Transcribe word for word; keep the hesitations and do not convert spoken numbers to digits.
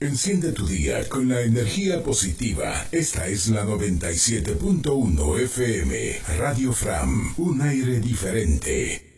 Enciende tu día con la energía positiva. Esta es la noventa y siete punto uno F M. Radio Fram, un aire diferente.